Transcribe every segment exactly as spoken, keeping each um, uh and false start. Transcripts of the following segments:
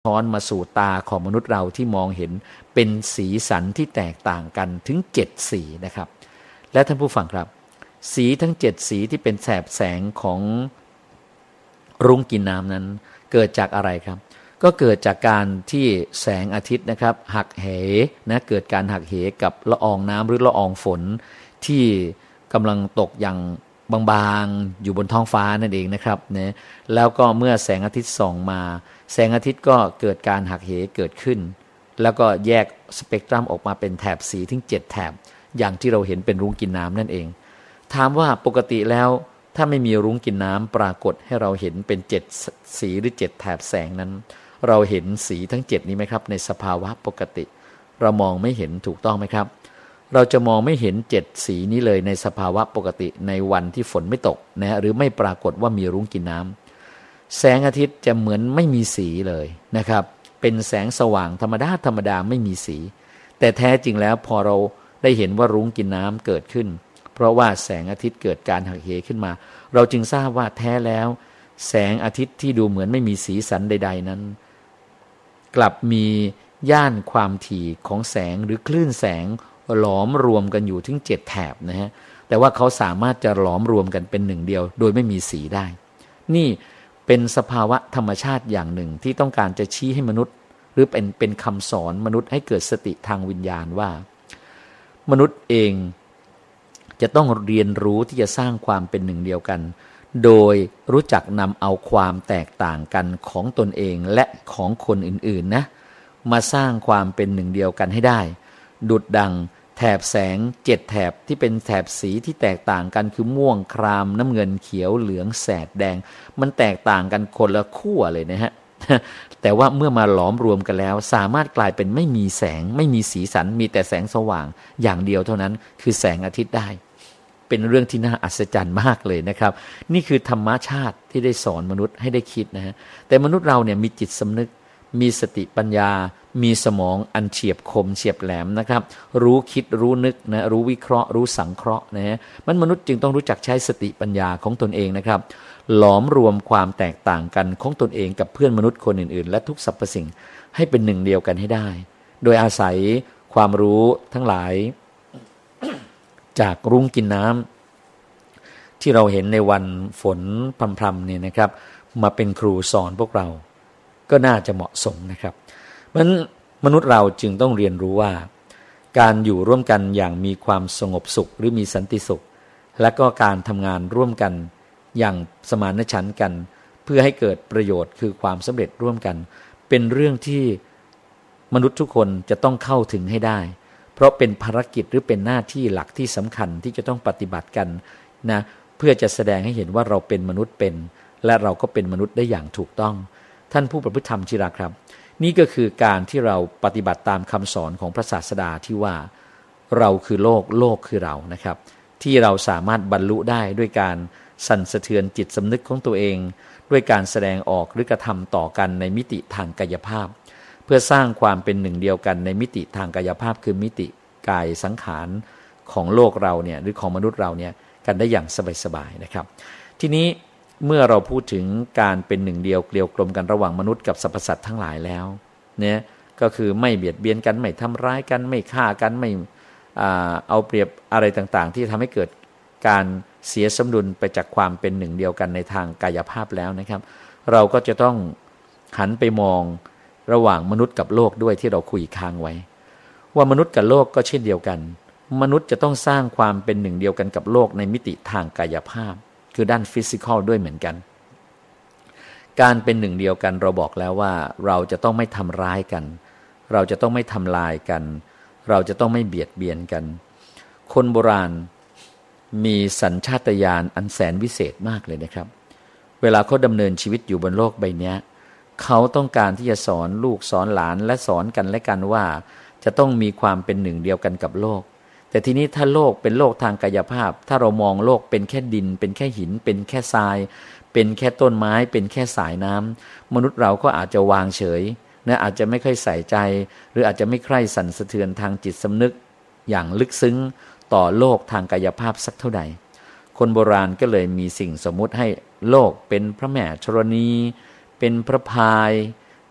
ท้อนมาสู่ตาของมนุษย์เราที่มองเห็นเป็นสีสันที่แตกต่างกันถึงเจ็ดสีนะครับและท่านผู้ฟังครับสีทั้งเจ็ดสีที่เป็นแสบแสงของรุ้งกินน้ำนั้นเกิดจากอะไรครับก็เกิดจากการที่แสงอาทิตย์นะครับหักเหนะเกิดการหักเหกับละอองน้ำหรือละอองฝนที่กำลังตกอย่างบางๆอยู่บนท้องฟ้านั่นเองนะครับนะแล้วก็เมื่อแสงอาทิตย์ส่องมาแสงอาทิตย์ก็เกิดการหักเหเกิดขึ้นแล้วก็แยกสเปกตรัมออกมาเป็นแถบสีถึงเจ็ดแถบอย่างที่เราเห็นเป็นรุ้งกินน้ำนั่นเองถามว่าปกติแล้วถ้าไม่มีรุ้งกินน้ำปรากฏให้เราเห็นเป็นเจ็ดสีหรือเจ็ดแถบแสงนั้นเราเห็นสีทั้งเจ็ดนี้ไหมครับในสภาวะปกติเรามองไม่เห็นถูกต้องไหมครับเราจะมองไม่เห็นเจ็ดสีนี้เลยในสภาวะปกติในวันที่ฝนไม่ตกนะหรือไม่ปรากฏว่ามีรุ้งกินน้ำแสงอาทิตย์จะเหมือนไม่มีสีเลยนะครับเป็นแสงสว่างธรรมดาธรรมดาไม่มีสีแต่แท้จริงแล้วพอเราได้เห็นว่ารุ้งกินน้ำเกิดขึ้นเพราะว่าแสงอาทิตย์เกิดการหักเหขึ้นมาเราจึงทราบว่าแท้แล้วแสงอาทิตย์ที่ดูเหมือนไม่มีสีสันใดๆนั้นกลับมีย่านความถี่ของแสงหรือคลื่นแสงหลอมรวมกันอยู่ถึงเจ็ดแถบนะฮะแต่ว่าเขาสามารถจะหลอมรวมกันเป็นหนึ่งเดียวโดยไม่มีสีได้นี่เป็นสภาวะธรรมชาติอย่างหนึ่งที่ต้องการจะชี้ให้มนุษย์หรือเป็นเป็นคำสอนมนุษย์ให้เกิดสติทางวิญญาณว่ามนุษย์เองจะต้องเรียนรู้ที่จะสร้างความเป็นหนึ่งเดียวกันโดยรู้จักนำเอาความแตกต่างกันของตนเองและของคนอื่นๆนะมาสร้างความเป็นหนึ่งเดียวกันให้ได้ดุจดังแถบแสงเจ็ดแถบที่เป็นแถบสีที่แตกต่างกันคือม่วงครามน้ำเงินเขียวเหลืองแสดแดงมันแตกต่างกันคนละขั้วเลยนะฮะแต่ว่าเมื่อมาหลอมรวมกันแล้วสามารถกลายเป็นไม่มีแสงไม่มีสีสันมีแต่แสงสว่างอย่างเดียวเท่านั้นคือแสงอาทิตย์ได้เป็นเรื่องที่น่าอัศจรรย์มากเลยนะครับนี่คือธรรมชาติที่ได้สอนมนุษย์ให้ได้คิดนะฮะแต่มนุษย์เราเนี่ยมีจิตสำนึกมีสติปัญญามีสมองอันเฉียบคมเฉียบแหลมนะครับรู้คิดรู้นึกนะรู้วิเคราะห์รู้สังเคราะห์นะฮะมันมนุษย์จึงต้องรู้จักใช้สติปัญญาของตนเองนะครับหลอมรวมความแตกต่างกันของตนเองกับเพื่อนมนุษย์คนอื่นๆและทุกสรรพสิ่งให้เป็นหนึ่งเดียวกันให้ได้โดยอาศัยความรู้ทั้งหลายจากรุ้งกินน้ำที่เราเห็นในวันฝนพรำๆเนี่ยนะครับมาเป็นครูสอนพวกเราก็น่าจะเหมาะสมนะครับเพราะฉะนั้นมนุษย์เราจึงต้องเรียนรู้ว่าการอยู่ร่วมกันอย่างมีความสงบสุขหรือมีสันติสุขและก็การทำงานร่วมกันอย่างสมานฉันท์กันเพื่อให้เกิดประโยชน์คือความสำเร็จร่วมกันเป็นเรื่องที่มนุษย์ทุกคนจะต้องเข้าถึงให้ได้เพราะเป็นภารกิจหรือเป็นหน้าที่หลักที่สำคัญที่จะต้องปฏิบัติกันนะเพื่อจะแสดงให้เห็นว่าเราเป็นมนุษย์เป็นและเราก็เป็นมนุษย์ได้อย่างถูกต้องท่านผู้ประพฤติธรรมที่รักครับนี่ก็คือการที่เราปฏิบัติตามคำสอนของพระศาสดาที่ว่าเราคือโลกโลกคือเรานะครับที่เราสามารถบรรลุได้ด้วยการสั่นสะเทือนจิตสำนึกของตัวเองด้วยการแสดงออกหรือกระทำต่อกันในมิติทางกายภาพเพื่อสร้างความเป็นหนึ่งเดียวกันในมิติทางกายภาพคือมิติกายสังขารของโลกเราเนี่ยหรือของมนุษย์เราเนี่ยกันได้อย่างสบายๆนะครับทีนี้เมื่อเราพูดถึงการเป็นหนึ่งเดียวเกลียวกลมกันระหว่างมนุษย์กับสรรพสัตว์ทั้งหลายแล้วเนี่ยก็คือไม่เบียดเบียนกันไม่ทำร้ายกันไม่ฆ่ากันไม่เอาเปรียบอะไรต่างๆที่ทำให้เกิดการเสียสมดุลไปจากความเป็นหนึ่งเดียวกันในทางกายภาพแล้วนะครับเราก็จะต้องหันไปมองระหว่างมนุษย์กับโลกด้วยที่เราคุยค้างไว้ว่ามนุษย์กับโลกก็เช่นเดียวกันมนุษย์จะต้องสร้างความเป็นหนึ่งเดียวกันกับโลกในมิติทางกายภาพคือด้านฟิสิกอลด้วยเหมือนกันการเป็นหนึ่งเดียวกันเราบอกแล้วว่าเราจะต้องไม่ทำร้ายกันเราจะต้องไม่ทำลายกันเราจะต้องไม่เบียดเบียนกันคนโบราณมีสัญชาตญาณอันแสนวิเศษมากเลยนะครับเวลาเขาดำเนินชีวิตอยู่บนโลกใบนี้เขาต้องการที่จะสอนลูกสอนหลานและสอนกันและกันว่าจะต้องมีความเป็นหนึ่งเดียวกันกับโลกแต่ทีนี้ถ้าโลกเป็นโลกทางกายภาพถ้าเรามองโลกเป็นแค่ดินเป็นแค่หินเป็นแค่ทรายเป็นแค่ต้นไม้เป็นแค่สายน้ำมนุษย์เราก็อาจจะวางเฉยนะอาจจะไม่ค่อยใส่ใจหรืออาจจะไม่ใคร่สั่นสะเทือนทางจิตสำนึกอย่างลึกซึ้งต่อโลกทางกายภาพสักเท่าใดคนโบราณก็เลยมีสิ่งสมมุติให้โลกเป็นพระแม่ธรณีเป็นพระพาย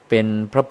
เป็นพระ